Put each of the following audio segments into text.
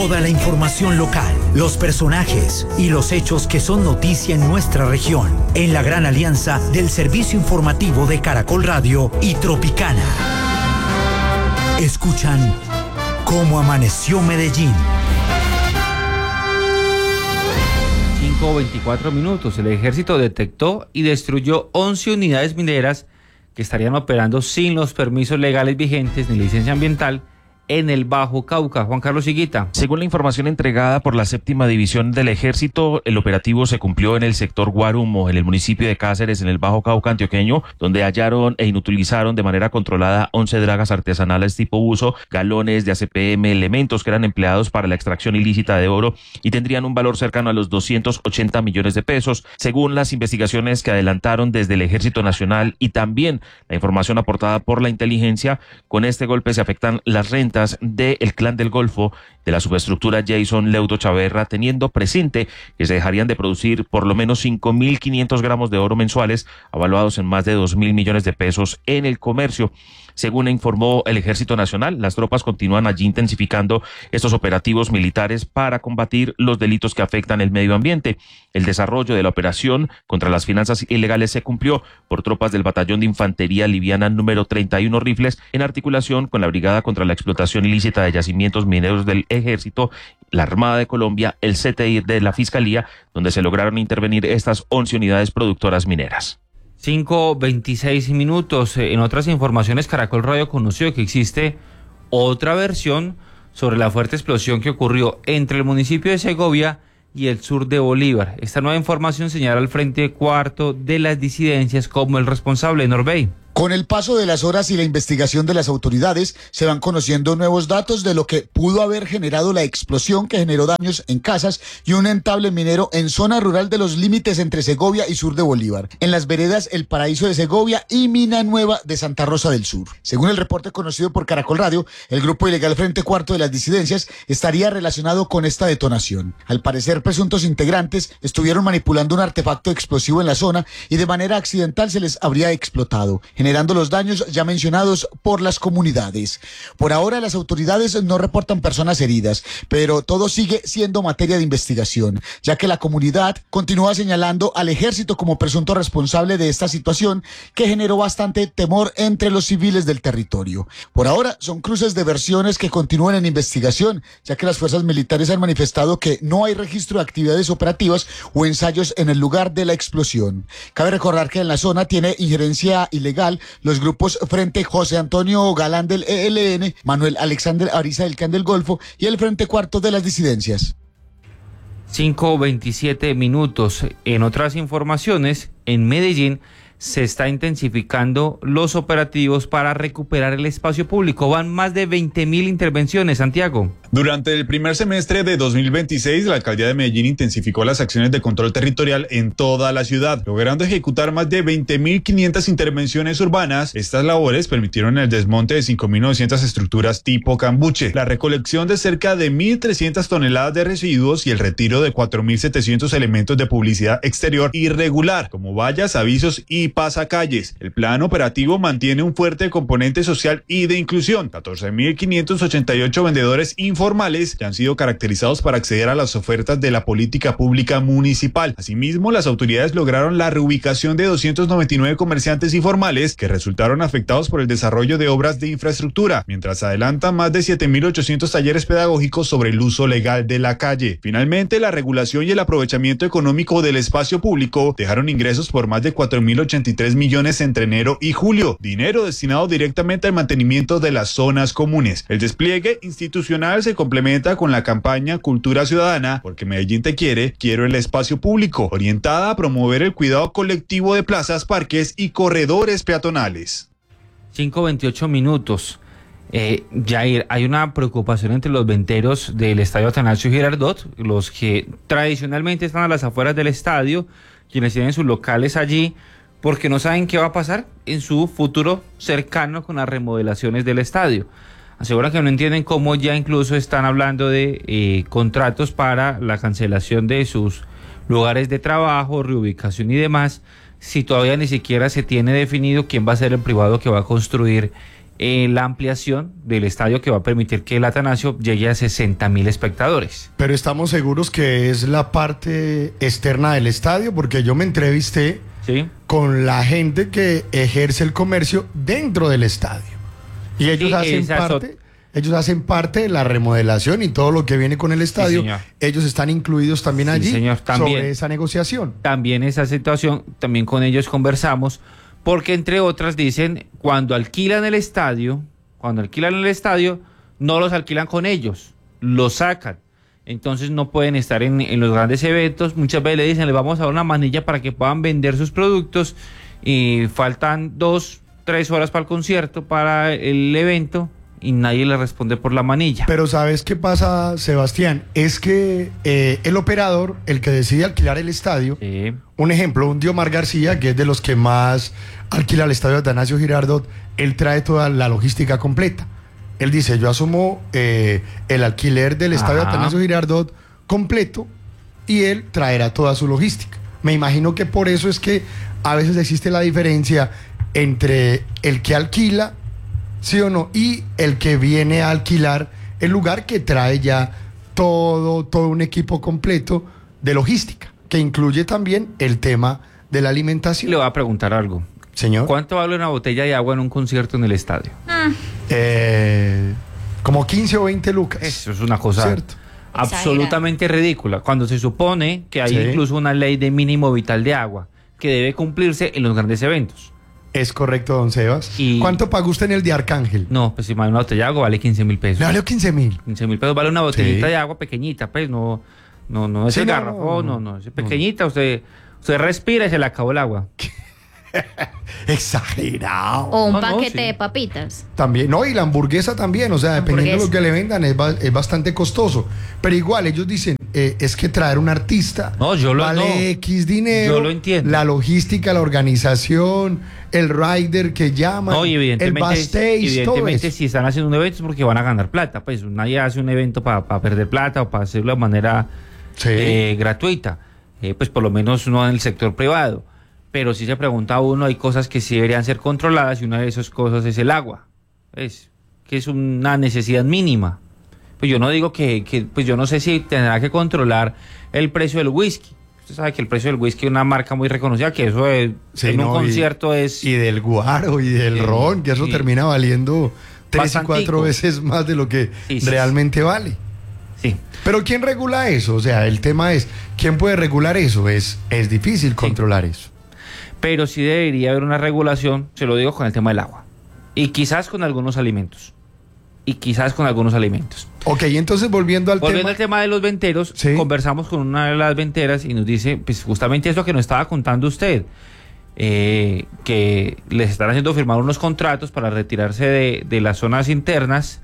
Toda la información local, los personajes y los hechos que son noticia en nuestra región, en la gran alianza del servicio informativo de Caracol Radio y Tropicana. Escuchan Cómo Amaneció Medellín. 5:24 minutos. El ejército detectó y destruyó 11 unidades mineras que estarían operando sin los permisos legales vigentes ni licencia ambiental en el Bajo Cauca. Juan Carlos Higuita. Según la información entregada por la 7ª División del Ejército, el operativo se cumplió en el sector Guarumo, en el municipio de Cáceres, en el Bajo Cauca antioqueño, donde hallaron e inutilizaron de manera controlada 11 dragas artesanales tipo buzo, galones de ACPM, elementos que eran empleados para la extracción ilícita de oro y tendrían un valor cercano a los 280 millones de pesos, según las investigaciones que adelantaron desde el Ejército Nacional y también la información aportada por la inteligencia. Con este golpe se afectan las rentas del Clan del Golfo de la subestructura Jason Leudo Chaverra, teniendo presente que se dejarían de producir por lo menos 5.500 gramos de oro mensuales, avaluados en más de 2.000 millones de pesos en el comercio. Según informó el Ejército Nacional, las tropas continúan allí intensificando estos operativos militares para combatir los delitos que afectan el medio ambiente. El desarrollo de la operación contra las finanzas ilegales se cumplió por tropas del Batallón de Infantería Liviana número 31 Rifles, en articulación con la Brigada contra la Explotación Ilícita de Yacimientos Mineros del Ejército, la Armada de Colombia, el CTI de la Fiscalía, donde se lograron intervenir estas 11 unidades productoras mineras. 5:26 minutos. En otras informaciones, Caracol Radio conoció que existe otra versión sobre la fuerte explosión que ocurrió entre el municipio de Segovia y el sur de Bolívar. Esta nueva información señala al Frente Cuarto de las Disidencias como el responsable. Norbey. Con el paso de las horas y la investigación de las autoridades, se van conociendo nuevos datos de lo que pudo haber generado la explosión que generó daños en casas y un entable minero en zona rural de los límites entre Segovia y sur de Bolívar, en las veredas El Paraíso de Segovia y Mina Nueva de Santa Rosa del Sur. Según el reporte conocido por Caracol Radio, el grupo ilegal Frente Cuarto de las Disidencias estaría relacionado con esta detonación. Al parecer, presuntos integrantes estuvieron manipulando un artefacto explosivo en la zona y de manera accidental se les habría explotado, generando los daños ya mencionados por las comunidades. Por ahora las autoridades no reportan personas heridas, pero todo sigue siendo materia de investigación, ya que la comunidad continúa señalando al ejército como presunto responsable de esta situación que generó bastante temor entre los civiles del territorio. Por ahora son cruces de versiones que continúan en investigación, ya que las fuerzas militares han manifestado que no hay registro de actividades operativas o ensayos en el lugar de la explosión. Cabe recordar que en la zona tiene injerencia ilegal los grupos Frente José Antonio Galán del ELN, Manuel Alexander Ariza del Clan del Golfo y el Frente Cuarto de las Disidencias. 5:27 minutos. En otras informaciones, en Medellín se está intensificando los operativos para recuperar el espacio público. Van más de 20.000 intervenciones, Santiago. Durante el primer semestre de 2026, la alcaldía de Medellín intensificó las acciones de control territorial en toda la ciudad, logrando ejecutar más de 20.500 intervenciones urbanas. Estas labores permitieron el desmonte de 5.900 estructuras tipo cambuche, la recolección de cerca de 1.300 toneladas de residuos y el retiro de 4.700 elementos de publicidad exterior irregular, como vallas, avisos y pasacalles. El plan operativo mantiene un fuerte componente social y de inclusión. 14.588 vendedores informales que han sido caracterizados para acceder a las ofertas de la política pública municipal. Asimismo, las autoridades lograron la reubicación de 299 comerciantes informales que resultaron afectados por el desarrollo de obras de infraestructura, mientras adelantan más de 7.800 talleres pedagógicos sobre el uso legal de la calle. Finalmente, la regulación y el aprovechamiento económico del espacio público dejaron ingresos por más de 4.083 millones entre enero y julio, dinero destinado directamente al mantenimiento de las zonas comunes. El despliegue institucional se complementa con la campaña Cultura Ciudadana, porque Medellín te quiere, quiero el espacio público, orientada a promover el cuidado colectivo de plazas, parques y corredores peatonales. 5:28 minutos. Jair, hay una preocupación entre los venteros del estadio Atanasio Girardot, los que tradicionalmente están a las afueras del estadio, quienes tienen sus locales allí, porque no saben qué va a pasar en su futuro cercano con las remodelaciones del estadio. Aseguran que no entienden cómo ya incluso están hablando de contratos para la cancelación de sus lugares de trabajo, reubicación y demás, si todavía ni siquiera se tiene definido quién va a ser el privado que va a construir la ampliación del estadio que va a permitir que el Atanasio llegue a 60.000 espectadores. Pero estamos seguros que es la parte externa del estadio, porque yo me entrevisté ¿Sí? con la gente que ejerce el comercio dentro del estadio. Y ellos ellos hacen parte de la remodelación y todo lo que viene con el estadio. Sí, ellos están incluidos también Sí, allí señor, también. sobre esa negociación. También esa situación, también con ellos conversamos, porque entre otras dicen, cuando alquilan el estadio, no los alquilan con ellos, los sacan. Entonces no pueden estar en los grandes eventos. Muchas veces le dicen, les vamos a dar una manilla para que puedan vender sus productos y faltan 2-3 horas para el concierto, para el evento, y nadie le responde por la manilla. Pero ¿sabes qué pasa, Sebastián? Es que el operador, el que decide alquilar el estadio, Sí. un ejemplo, un Diomar García, que es de los que más alquila el estadio Atanasio Girardot, él trae toda la logística completa. Él dice, yo asumo el alquiler del estadio Atanasio Girardot completo y él traerá toda su logística. Me imagino que por eso es que a veces existe la diferencia entre el que alquila, ¿sí o no? Y el que viene a alquilar el lugar, que trae ya todo un equipo completo de logística, que incluye también el tema de la alimentación. Le voy a preguntar algo. Señor. ¿Cuánto vale una botella de agua en un concierto en el estadio? Como 15 o 20 lucas. Eso es una cosa Cierto. absolutamente ridícula, cuando se supone que hay Sí. incluso una ley de mínimo vital de agua que debe cumplirse en los grandes eventos. Es correcto, don Sebas. Y- ¿Cuánto pagó usted en el de Arcángel? No, pues si una botella de agua vale 15.000 pesos. Le valió 15.000. 15.000 pesos vale una botellita Sí. de agua pequeñita, pues no es Sí, el no, garrafón, no, no, es pequeñita, usted respira y se le acabó el agua. Exagerado. O un No, paquete sí. de papitas. También, no, y la hamburguesa también, o sea, dependiendo de lo Hamburguesa. que le vendan, es bastante costoso. Pero igual, ellos dicen, es que traer un artista No, vale no. X dinero. Yo lo entiendo. La logística, la organización, el rider que llaman, No, y el evidentemente, backstage, todo eso. si están haciendo un evento es porque van a ganar plata. Pues nadie hace un evento para perder plata o para hacerlo de manera Sí. gratuita. Pues por lo menos no en el sector privado. Pero si se pregunta a uno, hay cosas que sí deberían ser controladas y una de esas cosas es el agua. Que es una necesidad mínima. Pues yo no digo pues yo no sé si tendrá que controlar el precio del whisky. Usted sabe que el precio del whisky es una marca muy reconocida, que eso Sí, en un no, concierto es... Y del guaro y del Sí, ron, que eso sí. termina valiendo 3 y Bastantico. 4 veces más de lo que Sí, sí, realmente vale. Sí. Pero ¿quién regula eso? O sea, el tema es, ¿quién puede regular eso? Es difícil controlar eso. Pero sí debería haber una regulación, se lo digo, con el tema del agua. Y quizás con algunos alimentos. Ok, entonces volviendo al Volviendo al tema de los venteros, Sí. conversamos con una de las venteras y nos dice, pues justamente eso que nos estaba contando usted, que les están haciendo firmar unos contratos para retirarse de las zonas internas,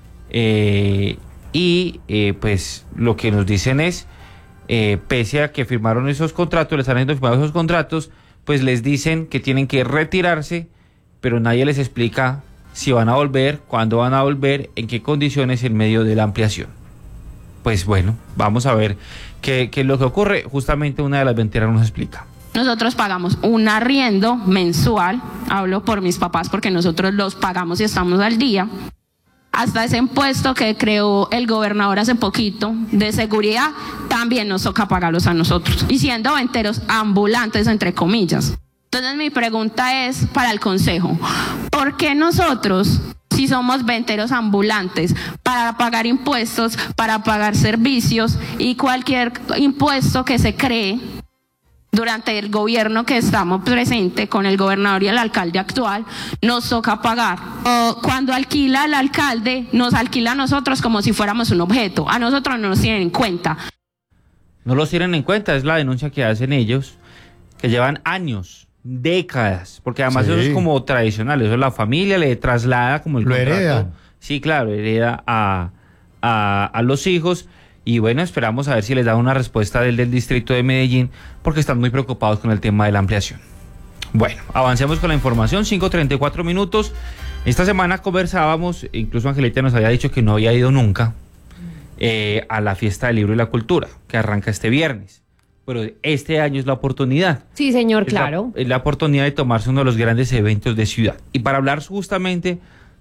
pues lo que nos dicen es, pese a que firmaron esos contratos, les están haciendo firmar esos contratos, pues les dicen que tienen que retirarse, pero nadie les explica si van a volver, cuándo van a volver, en qué condiciones en medio de la ampliación. Pues bueno, vamos a ver qué es lo que ocurre. Justamente una de las venteras nos explica. Nosotros pagamos un arriendo mensual, hablo por mis papás porque nosotros los pagamos y estamos al día, hasta ese impuesto que creó el gobernador hace poquito de seguridad, también nos toca pagarlos a nosotros, y siendo venteros ambulantes, entre comillas. Entonces mi pregunta es para el consejo, ¿por qué nosotros, si somos venteros ambulantes, para pagar impuestos, para pagar servicios y cualquier impuesto que se cree durante el gobierno que estamos presente con el gobernador y el alcalde actual, nos toca pagar? O cuando alquila el alcalde, nos alquila a nosotros como si fuéramos un objeto. A nosotros no nos tienen en cuenta. No los tienen en cuenta, es la denuncia que hacen ellos, que llevan años, décadas, porque además Sí. eso es como tradicional, eso la familia le traslada como el Lo contrato. heredan. Sí, claro, hereda a los hijos. Y bueno, esperamos a ver si les da una respuesta del distrito de Medellín, porque están muy preocupados con el tema de la ampliación. Bueno, avancemos con la información, 5:34 minutos. Esta semana conversábamos, incluso Angelita nos había dicho que no había ido nunca a la Fiesta del Libro y la Cultura, que arranca este viernes. Pero este año es la oportunidad. Sí, señor, claro. Es la oportunidad de tomarse uno de los grandes eventos de ciudad. Y para hablar justamente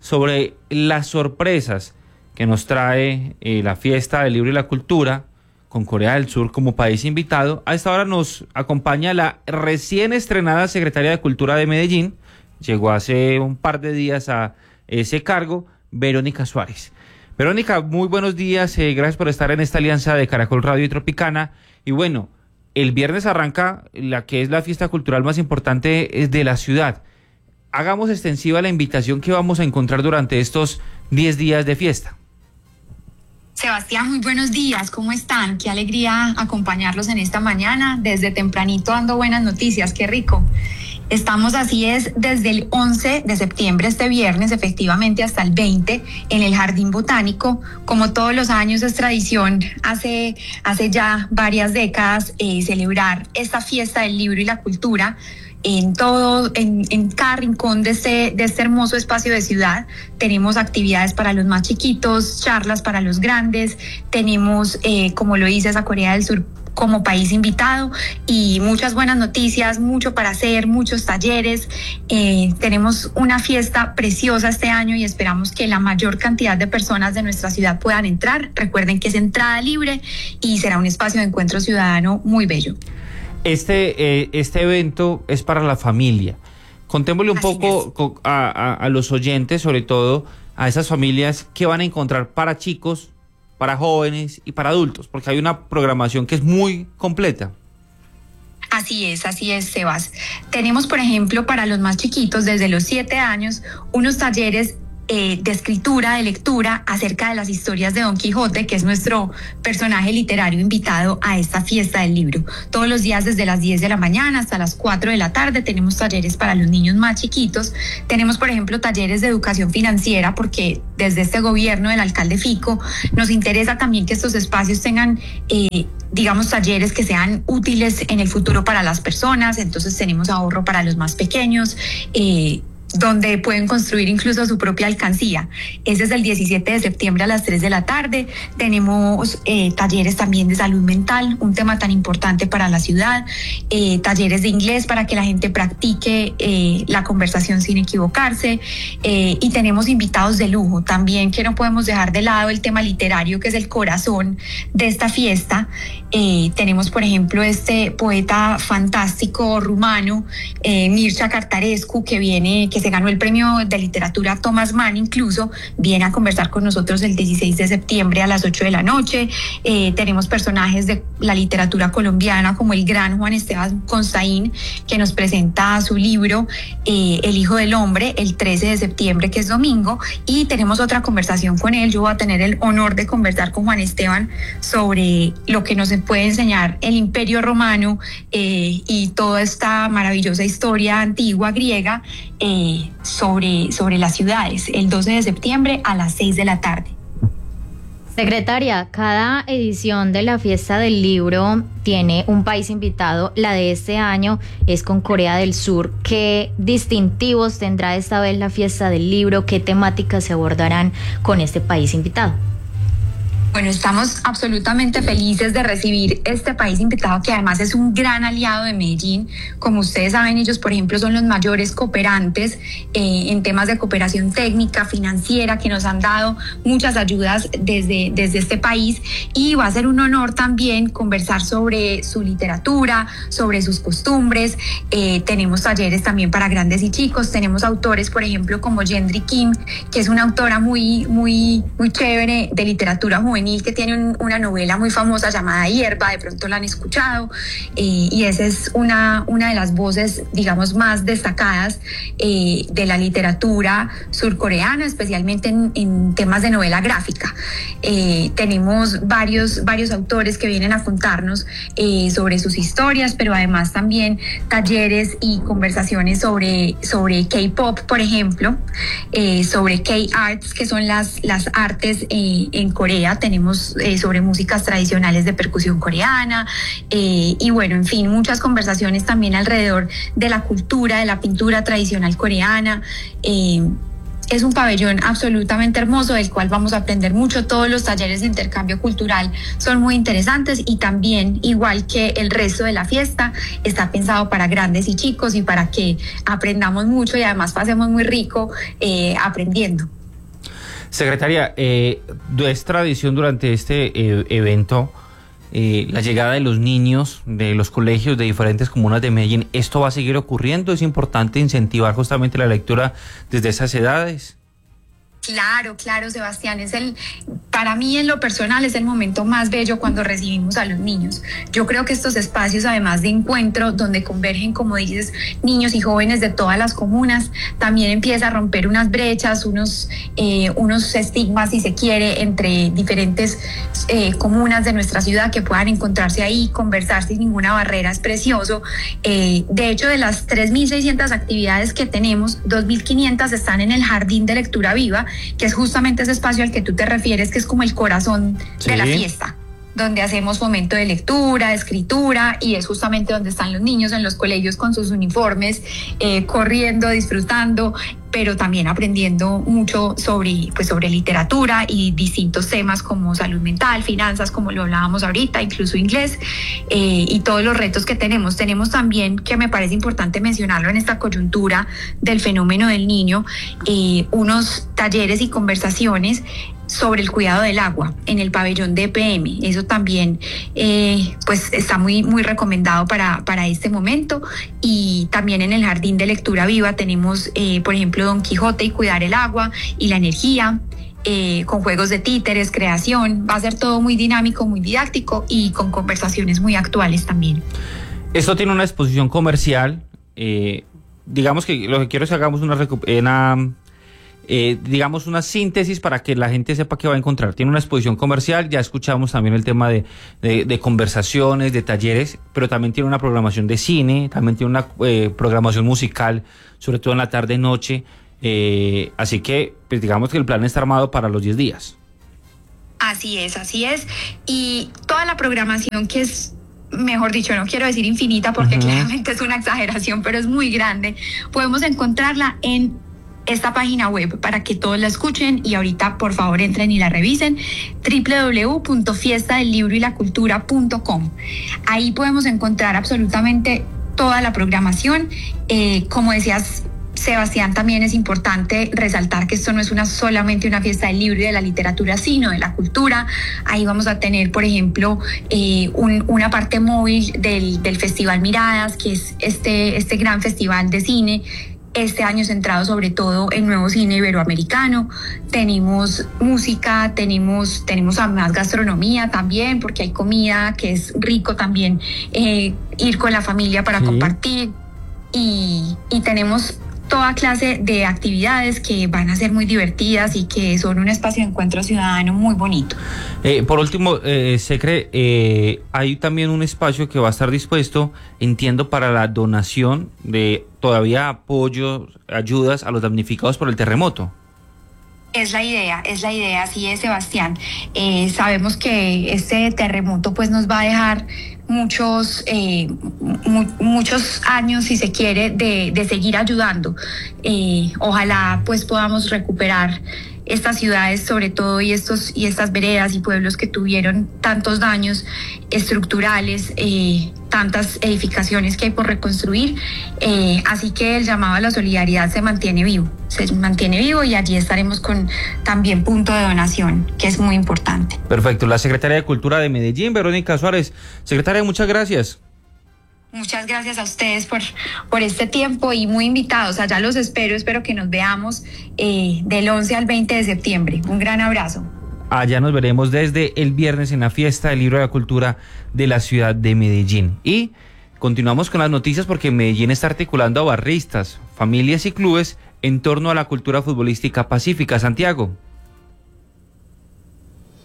sobre las sorpresas que nos trae la fiesta del libro y la cultura con Corea del Sur como país invitado. A esta hora nos acompaña la recién estrenada secretaria de Cultura de Medellín, llegó hace un par de días a ese cargo, Verónica Suárez. Verónica, muy buenos días, gracias por estar en esta alianza de Caracol Radio y Tropicana. Y bueno, el viernes arranca la que es la fiesta cultural más importante de la ciudad. Hagamos extensiva la invitación que vamos a encontrar durante estos 10 días de fiesta. Sebastián, muy buenos días, ¿cómo están? Qué alegría acompañarlos en esta mañana, desde tempranito dando buenas noticias, qué rico. Estamos así es desde el 11 de septiembre, este viernes, efectivamente hasta el 20, en el Jardín Botánico. Como todos los años es tradición, hace ya varias décadas, celebrar esta fiesta del libro y la cultura. En cada rincón de este hermoso espacio de ciudad tenemos actividades para los más chiquitos, charlas para los grandes, tenemos, como lo dices, a Corea del Sur como país invitado y muchas buenas noticias, mucho para hacer, muchos talleres. Tenemos una fiesta preciosa este año y esperamos que la mayor cantidad de personas de nuestra ciudad puedan entrar. Recuerden que es entrada libre y será un espacio de encuentro ciudadano muy bello. Este evento es para la familia. Contémosle un poco a los oyentes, sobre todo a esas familias, que van a encontrar para chicos, para jóvenes y para adultos, porque hay una programación que es muy completa. Así es, Sebas. Tenemos, por ejemplo, para los más chiquitos, desde los 7 años, unos talleres de escritura, de lectura, acerca de las historias de Don Quijote, que es nuestro personaje literario invitado a esta fiesta del libro. Todos los días desde las 10 de la mañana hasta las 4 de la tarde tenemos talleres para los niños más chiquitos. Tenemos, por ejemplo, talleres de educación financiera, porque desde este gobierno del alcalde Fico nos interesa también que estos espacios tengan talleres que sean útiles en el futuro para las personas. Entonces tenemos ahorro para los más pequeños, donde pueden construir incluso su propia alcancía. Ese es el 17 de septiembre a las 3 de la tarde. Tenemos talleres también de salud mental, un tema tan importante para la ciudad, talleres de inglés para que la gente practique la conversación sin equivocarse, y tenemos invitados de lujo también, que no podemos dejar de lado el tema literario, que es el corazón de esta fiesta. Tenemos, por ejemplo, este poeta fantástico rumano, Mircea Cartarescu, que se ganó el premio de literatura Thomas Mann, incluso viene a conversar con nosotros el 16 de septiembre a las 8 de la noche. Tenemos personajes de la literatura colombiana como el gran Juan Esteban Constaín, que nos presenta su libro El Hijo del Hombre el 13 de septiembre, que es domingo, y tenemos otra conversación con él. Yo voy a tener el honor de conversar con Juan Esteban sobre lo que nos puede enseñar el Imperio Romano y toda esta maravillosa historia antigua griega, sobre las ciudades, el 12 de septiembre a las 6 de la tarde. Secretaria, cada edición de la Fiesta del Libro tiene un país invitado. La de este año es con Corea del Sur. ¿Qué distintivos tendrá esta vez la Fiesta del Libro? ¿Qué temáticas se abordarán con este país invitado? Bueno, estamos absolutamente felices de recibir este país invitado, que además es un gran aliado de Medellín. Como ustedes saben, ellos, por ejemplo, son los mayores cooperantes en temas de cooperación técnica, financiera, que nos han dado muchas ayudas desde este país, y va a ser un honor también conversar sobre su literatura, sobre sus costumbres. Tenemos talleres también para grandes y chicos. Tenemos autores, por ejemplo, como Gendry Kim, que es una autora muy chévere de literatura juvenil, que tiene una novela muy famosa llamada Hierba, de pronto la han escuchado, y esa es una de las voces, digamos, más destacadas de la literatura surcoreana, especialmente en temas de novela gráfica. Tenemos varios autores que vienen a contarnos sobre sus historias, pero además también talleres y conversaciones sobre K-pop, por ejemplo, sobre K-arts, que son las artes en Corea. Tenemos sobre músicas tradicionales de percusión coreana, y bueno, en fin, muchas conversaciones también alrededor de la cultura, de la pintura tradicional coreana. Es un pabellón absolutamente hermoso del cual vamos a aprender mucho. Todos los talleres de intercambio cultural son muy interesantes y también, igual que el resto de la fiesta, está pensado para grandes y chicos y para que aprendamos mucho y además pasemos muy rico aprendiendo. Secretaria, es tradición durante este evento la llegada de los niños de los colegios de diferentes comunas de Medellín. ¿Esto va a seguir ocurriendo? ¿Es importante incentivar justamente la lectura desde esas edades? Claro, Sebastián, para mí en lo personal es el momento más bello cuando recibimos a los niños. Yo creo que estos espacios, además de encuentro, donde convergen, como dices, niños y jóvenes de todas las comunas, también empieza a romper unas brechas, unos estigmas, si se quiere, entre diferentes comunas de nuestra ciudad que puedan encontrarse ahí, conversar sin ninguna barrera. Es precioso. De hecho, de las 3.600 actividades que tenemos, 2.500 están en el Jardín de Lectura Viva, que es justamente ese espacio al que tú te refieres, que es como el corazón de la fiesta, donde hacemos fomento de lectura, de escritura, y es justamente donde están los niños en los colegios con sus uniformes, corriendo, disfrutando, pero también aprendiendo mucho sobre literatura y distintos temas como salud mental, finanzas, como lo hablábamos ahorita, incluso inglés, y todos los retos que tenemos. Tenemos también, que me parece importante mencionarlo en esta coyuntura del fenómeno del niño, unos talleres y conversaciones sobre el cuidado del agua en el pabellón de EPM. Eso también pues está muy recomendado para este momento. Y también en el Jardín de Lectura Viva tenemos, por ejemplo, Don Quijote y cuidar el agua y la energía, con juegos de títeres, creación. Va a ser todo muy dinámico, muy didáctico y con conversaciones muy actuales también. Esto tiene una exposición comercial. Digamos que lo que quiero es que hagamos digamos una síntesis para que la gente sepa qué va a encontrar. Tiene una exposición comercial, ya escuchamos también el tema de conversaciones, de talleres, pero también tiene una programación de cine, también tiene una programación musical, sobre todo en la tarde-noche, así que pues digamos que el plan está armado para los 10 días. Así es, y toda la programación, que es, mejor dicho, no quiero decir infinita porque claramente es una exageración, pero es muy grande, podemos encontrarla en esta página web para que todos la escuchen, y ahorita por favor entren y la revisen, www.fiestadellibrolacultura.com. Ahí podemos encontrar absolutamente toda la programación. Como decías, Sebastián, también es importante resaltar que esto no es solamente una fiesta del libro y de la literatura, sino de la cultura. Ahí vamos a tener, por ejemplo, una parte móvil del Festival Miradas, que es este gran festival de cine, este año centrado sobre todo en nuevo cine iberoamericano. Tenemos música, tenemos además gastronomía también, porque hay comida que es rico también ir con la familia para compartir, y tenemos toda clase de actividades que van a ser muy divertidas y que son un espacio de encuentro ciudadano muy bonito. Por último, Secre, hay también un espacio que va a estar dispuesto, entiendo, para la donación de todavía apoyo, ayudas a los damnificados por el terremoto. Es la idea, así es, Sebastián. Sabemos que este terremoto pues nos va a dejar muchos años, si se quiere, de seguir ayudando. Ojalá pues podamos recuperar estas ciudades, sobre todo, y estas veredas y pueblos que tuvieron tantos daños estructurales, tantas edificaciones que hay por reconstruir. Así que el llamado a la solidaridad se mantiene vivo, y allí estaremos con también punto de donación, que es muy importante. Perfecto. La Secretaria de Cultura de Medellín, Verónica Suárez. Secretaria, muchas gracias. Muchas gracias a ustedes por este tiempo, y muy invitados. Allá los espero que nos veamos del 11 al 20 de septiembre. Un gran abrazo. Allá nos veremos desde el viernes en la fiesta del libro de la cultura de la ciudad de Medellín. Y continuamos con las noticias, porque Medellín está articulando a barristas, familias y clubes en torno a la cultura futbolística pacífica. Santiago.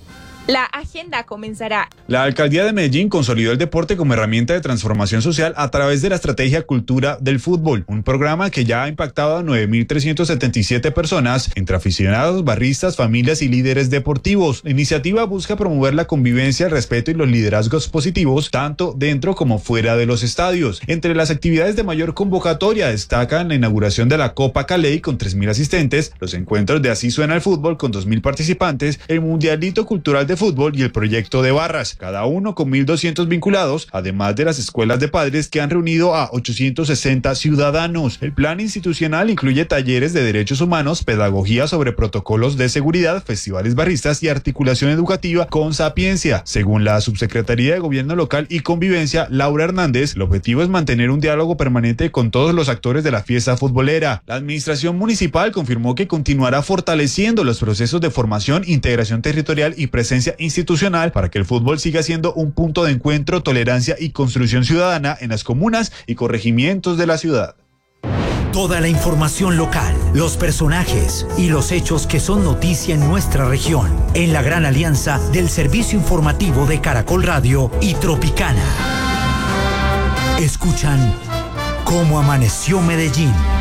La agenda comenzará. La alcaldía de Medellín consolidó el deporte como herramienta de transformación social a través de la estrategia Cultura del Fútbol, un programa que ya ha impactado a 9.377 personas, entre aficionados, barristas, familias y líderes deportivos. La iniciativa busca promover la convivencia, el respeto y los liderazgos positivos, tanto dentro como fuera de los estadios. Entre las actividades de mayor convocatoria destacan la inauguración de la Copa Caley con 3.000 asistentes, los encuentros de Así Suena el Fútbol con 2.000 participantes, el Mundialito Cultural de Fútbol y el proyecto de barras, cada uno con 1.200 vinculados, además de las escuelas de padres que han reunido a 860 ciudadanos. El plan institucional incluye talleres de derechos humanos, pedagogía sobre protocolos de seguridad, festivales barristas y articulación educativa con Sapiencia. Según la Subsecretaría de Gobierno Local y Convivencia, Laura Hernández, el objetivo es mantener un diálogo permanente con todos los actores de la fiesta futbolera. La administración municipal confirmó que continuará fortaleciendo los procesos de formación, integración territorial y presencia institucional para que el fútbol siga siendo un punto de encuentro, tolerancia y construcción ciudadana en las comunas y corregimientos de la ciudad. Toda la información local, los personajes y los hechos que son noticia en nuestra región, en la gran alianza del servicio informativo de Caracol Radio y Tropicana. Escuchan Cómo Amaneció Medellín.